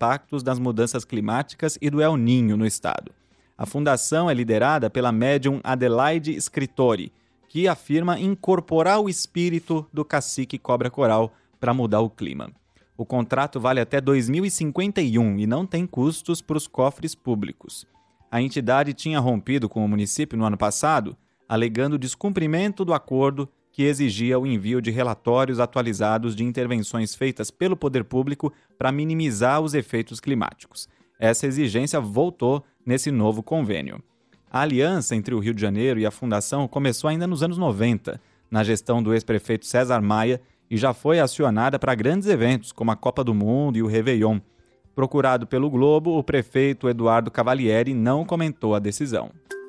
impactos das mudanças climáticas e do El Niño no estado. A fundação é liderada pela médium Adelaide Scrittori, que afirma incorporar o espírito do cacique cobra coral para mudar o clima. O contrato vale até 2051 e não tem custos para os cofres públicos. A entidade tinha rompido com o município no ano passado, alegando descumprimento do acordo que exigia o envio de relatórios atualizados de intervenções feitas pelo poder público para minimizar os efeitos climáticos. Essa exigência voltou nesse novo convênio. A aliança entre o Rio de Janeiro e a Fundação começou ainda nos anos 90, na gestão do ex-prefeito César Maia, e já foi acionada para grandes eventos, como a Copa do Mundo e o Réveillon. Procurado pelo Globo, o prefeito Eduardo Cavalieri não comentou a decisão.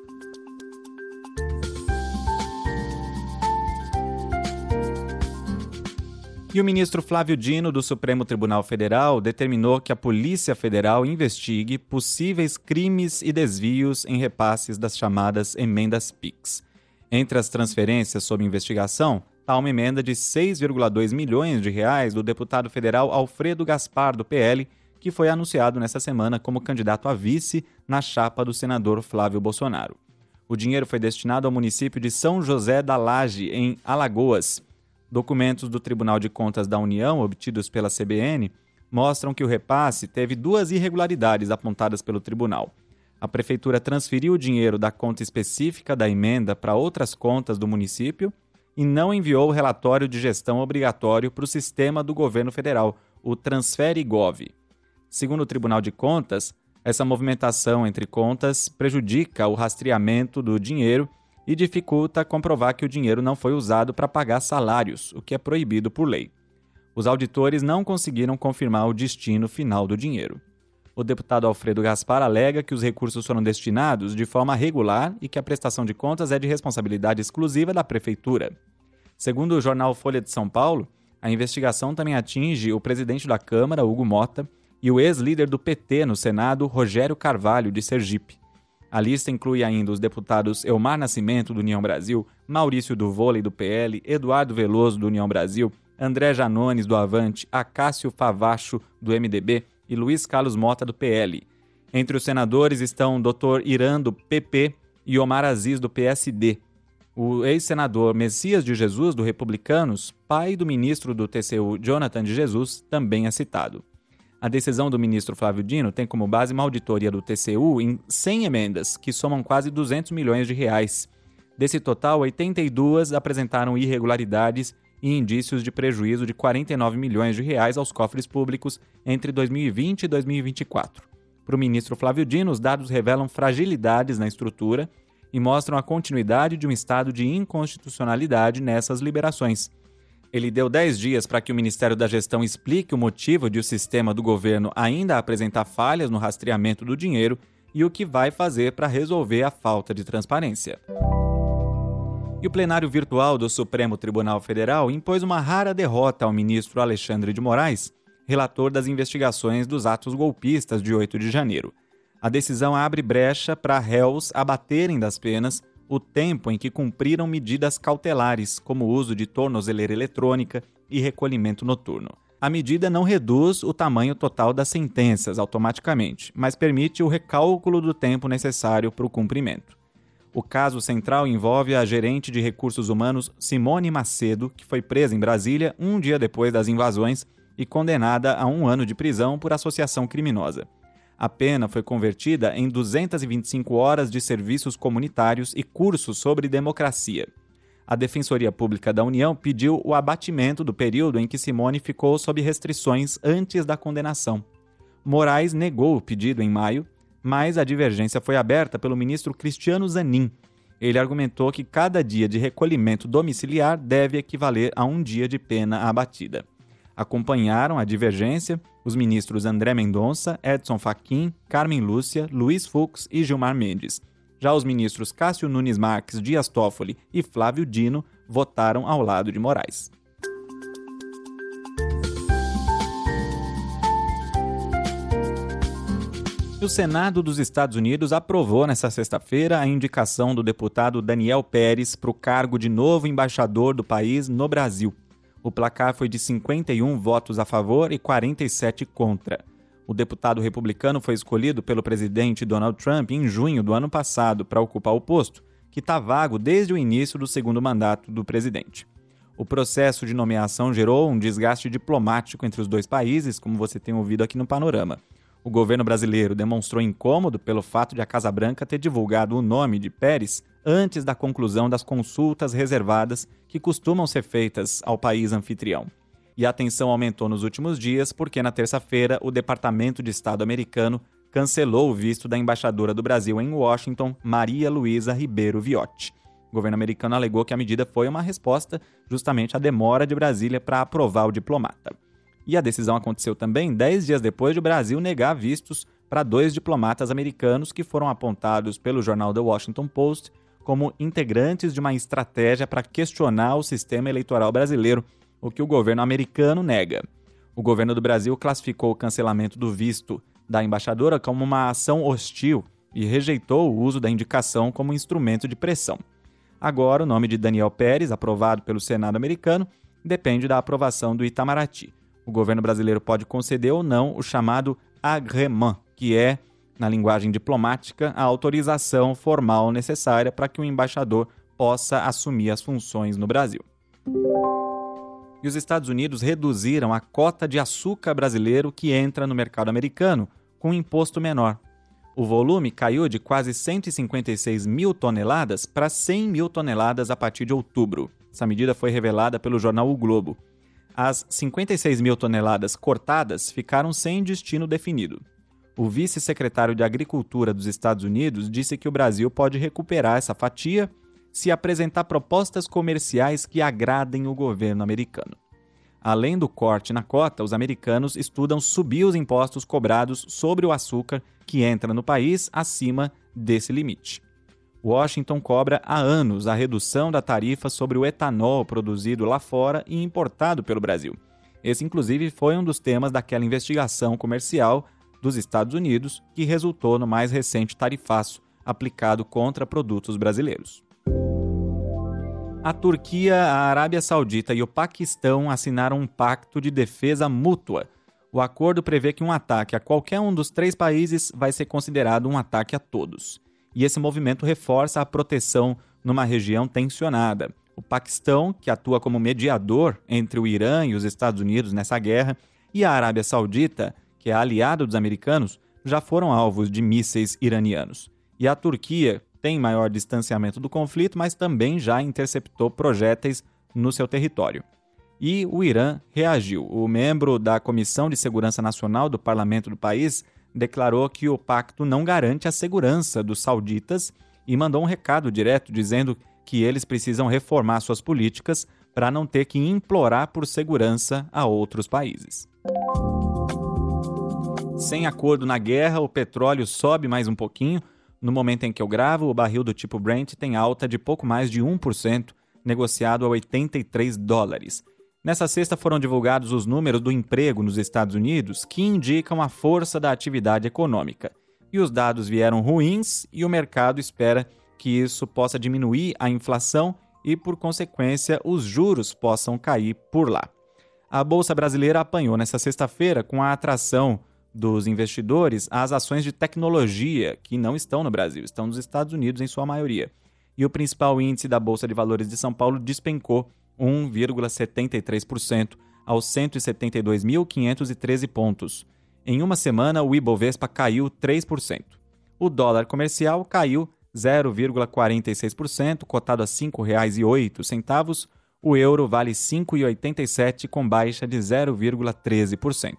E o ministro Flávio Dino, do Supremo Tribunal Federal, determinou que a Polícia Federal investigue possíveis crimes e desvios em repasses das chamadas emendas PIX. Entre as transferências sob investigação, está uma emenda de 6,2 milhões de reais do deputado federal Alfredo Gaspar, do PL, que foi anunciado nesta semana como candidato a vice na chapa do senador Flávio Bolsonaro. O dinheiro foi destinado ao município de São José da Laje, em Alagoas. Documentos do Tribunal de Contas da União, obtidos pela CBN, mostram que o repasse teve duas irregularidades apontadas pelo tribunal. A prefeitura transferiu o dinheiro da conta específica da emenda para outras contas do município e não enviou o relatório de gestão obrigatório para o sistema do governo federal, o Transfere-Gov. Segundo o Tribunal de Contas, essa movimentação entre contas prejudica o rastreamento do dinheiro e dificulta comprovar que o dinheiro não foi usado para pagar salários, o que é proibido por lei. Os auditores não conseguiram confirmar o destino final do dinheiro. O deputado Alfredo Gaspar alega que os recursos foram destinados de forma regular e que a prestação de contas é de responsabilidade exclusiva da Prefeitura. Segundo o jornal Folha de São Paulo, a investigação também atinge o presidente da Câmara, Hugo Mota, e o ex-líder do PT no Senado, Rogério Carvalho, de Sergipe. A lista inclui ainda os deputados Elmar Nascimento, do União Brasil, Maurício do Vôlei, do PL, Eduardo Veloso, do União Brasil, André Janones, do Avante, Acácio Favacho, do MDB e Luiz Carlos Mota, do PL. Entre os senadores estão Dr. Irã, do PP, e Omar Aziz, do PSD. O ex-senador Messias de Jesus, do Republicanos, pai do ministro do TCU, Jonathan de Jesus, também é citado. A decisão do ministro Flávio Dino tem como base uma auditoria do TCU em 100 emendas, que somam quase 200 milhões de reais. Desse total, 82 apresentaram irregularidades e indícios de prejuízo de 49 milhões de reais aos cofres públicos entre 2020 e 2024. Para o ministro Flávio Dino, os dados revelam fragilidades na estrutura e mostram a continuidade de um estado de inconstitucionalidade nessas liberações. Ele deu 10 dias para que o Ministério da Gestão explique o motivo de o sistema do governo ainda apresentar falhas no rastreamento do dinheiro e o que vai fazer para resolver a falta de transparência. E o plenário virtual do Supremo Tribunal Federal impôs uma rara derrota ao ministro Alexandre de Moraes, relator das investigações dos atos golpistas de 8 de janeiro. A decisão abre brecha para réus abaterem das penas o tempo em que cumpriram medidas cautelares, como o uso de tornozeleira eletrônica e recolhimento noturno. A medida não reduz o tamanho total das sentenças automaticamente, mas permite o recálculo do tempo necessário para o cumprimento. O caso central envolve a gerente de recursos humanos Simone Macedo, que foi presa em Brasília um dia depois das invasões e condenada a 1 ano de prisão por associação criminosa. A pena foi convertida em 225 horas de serviços comunitários e cursos sobre democracia. A Defensoria Pública da União pediu o abatimento do período em que Simone ficou sob restrições antes da condenação. Moraes negou o pedido em maio, mas a divergência foi aberta pelo ministro Cristiano Zanin. Ele argumentou que cada dia de recolhimento domiciliar deve equivaler a 1 dia de pena abatida. Acompanharam a divergência os ministros André Mendonça, Edson Fachin, Carmen Lúcia, Luiz Fux e Gilmar Mendes. Já os ministros Cássio Nunes Marques, Dias Toffoli e Flávio Dino votaram ao lado de Moraes. O Senado dos Estados Unidos aprovou nesta sexta-feira a indicação do deputado Daniel Pérez para o cargo de novo embaixador do país no Brasil. O placar foi de 51 votos a favor e 47 contra. O deputado republicano foi escolhido pelo presidente Donald Trump em junho do ano passado para ocupar o posto, que está vago desde o início do segundo mandato do presidente. O processo de nomeação gerou um desgaste diplomático entre os dois países, como você tem ouvido aqui no Panorama. O governo brasileiro demonstrou incômodo pelo fato de a Casa Branca ter divulgado o nome de Pérez antes da conclusão das consultas reservadas que costumam ser feitas ao país anfitrião. E a tensão aumentou nos últimos dias porque, na terça-feira, o Departamento de Estado americano cancelou o visto da embaixadora do Brasil em Washington, Maria Luísa Ribeiro Viotti. O governo americano alegou que a medida foi uma resposta justamente à demora de Brasília para aprovar o diplomata. E a decisão aconteceu também 10 dias depois de o Brasil negar vistos para 2 diplomatas americanos que foram apontados pelo jornal The Washington Post como integrantes de uma estratégia para questionar o sistema eleitoral brasileiro, o que o governo americano nega. O governo do Brasil classificou o cancelamento do visto da embaixadora como uma ação hostil e rejeitou o uso da indicação como instrumento de pressão. Agora, o nome de Daniel Pérez, aprovado pelo Senado americano, depende da aprovação do Itamaraty. O governo brasileiro pode conceder ou não o chamado agrément, que é, na linguagem diplomática, a autorização formal necessária para que o embaixador possa assumir as funções no Brasil. E os Estados Unidos reduziram a cota de açúcar brasileiro que entra no mercado americano com um imposto menor. O volume caiu de quase 156 mil toneladas para 100 mil toneladas a partir de outubro. Essa medida foi revelada pelo jornal O Globo. As 56 mil toneladas cortadas ficaram sem destino definido. O vice-secretário de Agricultura dos Estados Unidos disse que o Brasil pode recuperar essa fatia se apresentar propostas comerciais que agradem o governo americano. Além do corte na cota, os americanos estudam subir os impostos cobrados sobre o açúcar que entra no país acima desse limite. Washington cobra há anos a redução da tarifa sobre o etanol produzido lá fora e importado pelo Brasil. Esse, inclusive, foi um dos temas daquela investigação comercial dos Estados Unidos que resultou no mais recente tarifaço aplicado contra produtos brasileiros. A Turquia, a Arábia Saudita e o Paquistão assinaram um pacto de defesa mútua. O acordo prevê que um ataque a qualquer um dos 3 países vai ser considerado um ataque a todos. E esse movimento reforça a proteção numa região tensionada. O Paquistão, que atua como mediador entre o Irã e os Estados Unidos nessa guerra, e a Arábia Saudita, que é aliado dos americanos, já foram alvos de mísseis iranianos. E a Turquia tem maior distanciamento do conflito, mas também já interceptou projéteis no seu território. E o Irã reagiu. O membro da Comissão de Segurança Nacional do parlamento do país declarou que o pacto não garante a segurança dos sauditas e mandou um recado direto dizendo que eles precisam reformar suas políticas para não ter que implorar por segurança a outros países. Sem acordo na guerra, o petróleo sobe mais um pouquinho. No momento em que eu gravo, o barril do tipo Brent tem alta de pouco mais de 1%, negociado a $83. Nessa sexta foram divulgados os números do emprego nos Estados Unidos, que indicam a força da atividade econômica. E os dados vieram ruins e o mercado espera que isso possa diminuir a inflação e, por consequência, os juros possam cair por lá. A Bolsa Brasileira apanhou nessa sexta-feira com a atração dos investidores às ações de tecnologia que não estão no Brasil, estão nos Estados Unidos em sua maioria. E o principal índice da Bolsa de Valores de São Paulo despencou 1,73% aos 172.513 pontos. Em uma semana, o Ibovespa caiu 3%. O dólar comercial caiu 0,46%, cotado a R$ 5,08. O euro vale R$ 5,87, com baixa de 0,13%.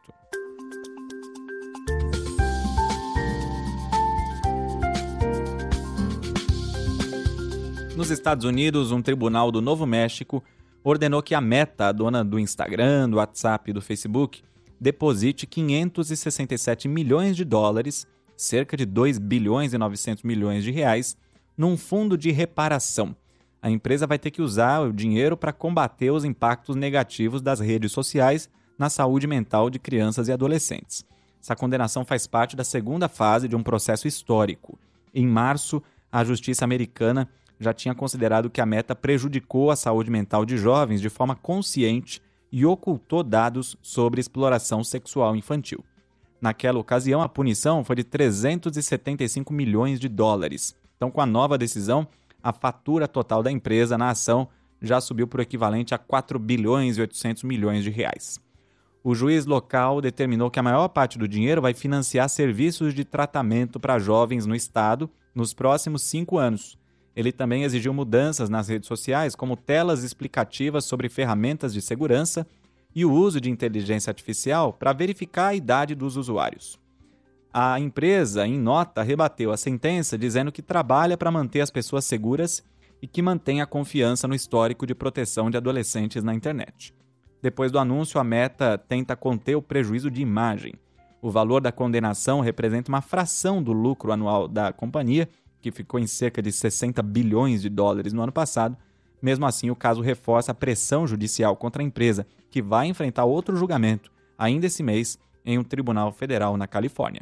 Nos Estados Unidos, um tribunal do Novo México ordenou que a Meta, a dona do Instagram, do WhatsApp e do Facebook, deposite 567 milhões de dólares, cerca de 2 bilhões e 900 milhões de reais, num fundo de reparação. A empresa vai ter que usar o dinheiro para combater os impactos negativos das redes sociais na saúde mental de crianças e adolescentes. Essa condenação faz parte da segunda fase de um processo histórico. Em março, a justiça americana já tinha considerado que a Meta prejudicou a saúde mental de jovens de forma consciente e ocultou dados sobre exploração sexual infantil. Naquela ocasião, a punição foi de 375 milhões de dólares. Então, com a nova decisão, a fatura total da empresa na ação já subiu por equivalente a 4 bilhões e 800 milhões de reais. O juiz local determinou que a maior parte do dinheiro vai financiar serviços de tratamento para jovens no estado nos próximos 5 anos. Ele também exigiu mudanças nas redes sociais, como telas explicativas sobre ferramentas de segurança e o uso de inteligência artificial para verificar a idade dos usuários. A empresa, em nota, rebateu a sentença dizendo que trabalha para manter as pessoas seguras e que mantém a confiança no histórico de proteção de adolescentes na internet. Depois do anúncio, a Meta tenta conter o prejuízo de imagem. O valor da condenação representa uma fração do lucro anual da companhia, que ficou em cerca de 60 bilhões de dólares no ano passado. Mesmo assim, o caso reforça a pressão judicial contra a empresa, que vai enfrentar outro julgamento, ainda esse mês, em um tribunal federal na Califórnia.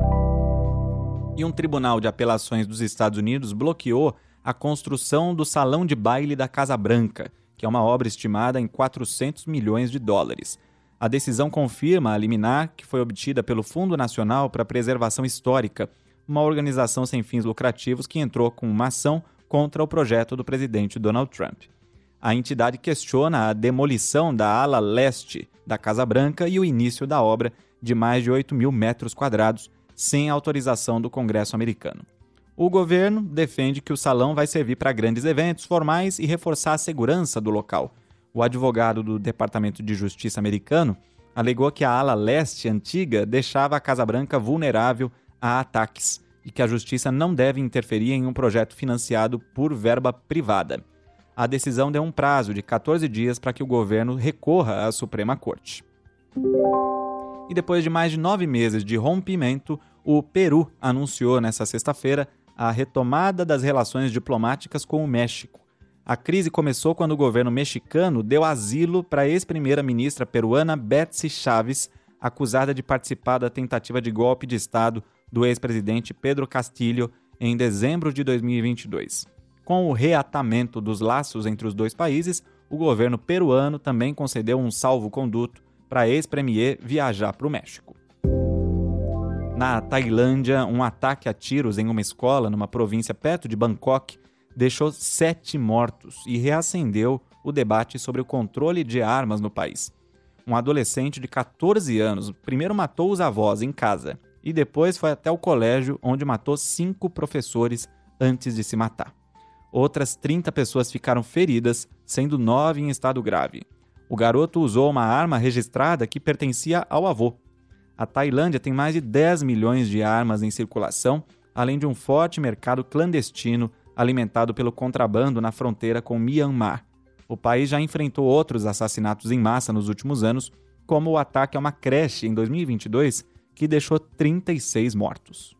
E um tribunal de apelações dos Estados Unidos bloqueou a construção do Salão de Baile da Casa Branca, que é uma obra estimada em 400 milhões de dólares. A decisão confirma a liminar que foi obtida pelo Fundo Nacional para a Preservação Histórica, uma organização sem fins lucrativos que entrou com uma ação contra o projeto do presidente Donald Trump. A entidade questiona a demolição da ala leste da Casa Branca e o início da obra de mais de 8 mil metros quadrados, sem autorização do Congresso americano. O governo defende que o salão vai servir para grandes eventos formais e reforçar a segurança do local. O advogado do Departamento de Justiça americano alegou que a ala leste antiga deixava a Casa Branca vulnerável a ataques e que a justiça não deve interferir em um projeto financiado por verba privada. A decisão deu um prazo de 14 dias para que o governo recorra à Suprema Corte. E depois de mais de 9 meses de rompimento, o Peru anunciou nesta sexta-feira a retomada das relações diplomáticas com o México. A crise começou quando o governo mexicano deu asilo para a ex-primeira-ministra peruana Betsy Chávez, acusada de participar da tentativa de golpe de Estado do ex-presidente Pedro Castillo em dezembro de 2022. Com o reatamento dos laços entre os dois países, o governo peruano também concedeu um salvo-conduto para a ex-premier viajar para o México. Na Tailândia, um ataque a tiros em uma escola numa província perto de Bangkok deixou 7 mortos e reacendeu o debate sobre o controle de armas no país. Um adolescente de 14 anos primeiro matou os avós em casa e depois foi até o colégio, onde matou 5 professores antes de se matar. Outras 30 pessoas ficaram feridas, sendo 9 em estado grave. O garoto usou uma arma registrada que pertencia ao avô. A Tailândia tem mais de 10 milhões de armas em circulação, além de um forte mercado clandestino alimentado pelo contrabando na fronteira com Myanmar. O país já enfrentou outros assassinatos em massa nos últimos anos, como o ataque a uma creche em 2022, que deixou 36 mortos.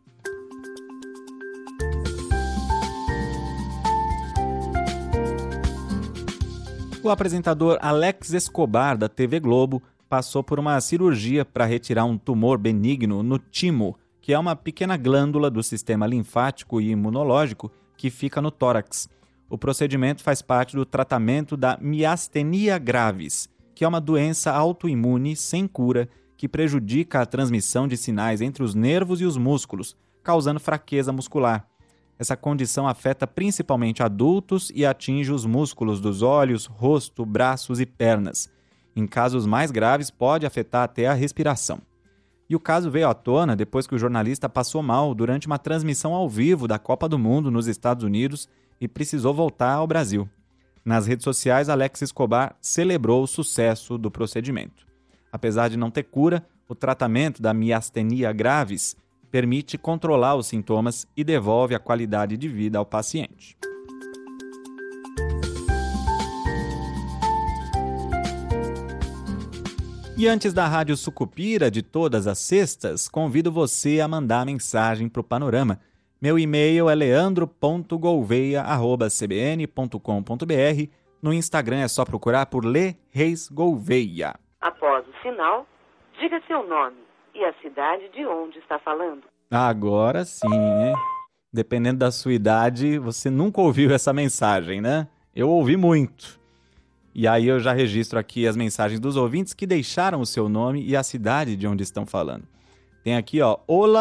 O apresentador Alex Escobar, da TV Globo, passou por uma cirurgia para retirar um tumor benigno no timo, que é uma pequena glândula do sistema linfático e imunológico que fica no tórax. O procedimento faz parte do tratamento da miastenia gravis, que é uma doença autoimune sem cura que prejudica a transmissão de sinais entre os nervos e os músculos, causando fraqueza muscular. Essa condição afeta principalmente adultos e atinge os músculos dos olhos, rosto, braços e pernas. Em casos mais graves, pode afetar até a respiração. E o caso veio à tona depois que o jornalista passou mal durante uma transmissão ao vivo da Copa do Mundo nos Estados Unidos e precisou voltar ao Brasil. Nas redes sociais, Alex Escobar celebrou o sucesso do procedimento. Apesar de não ter cura, o tratamento da miastenia gravis permite controlar os sintomas e devolve a qualidade de vida ao paciente. E antes da Rádio Sucupira de todas as sextas, convido você a mandar mensagem para o Panorama. Meu e-mail é leandro.gouveia@cbn.com.br. No Instagram é só procurar por Lê Reis Gouveia. Após o sinal, diga seu nome e a cidade de onde está falando. Agora sim, hein? Dependendo da sua idade, você nunca ouviu essa mensagem, né? Eu ouvi muito. E aí eu já registro aqui as mensagens dos ouvintes que deixaram o seu nome e a cidade de onde estão falando. Tem aqui, ó, Ola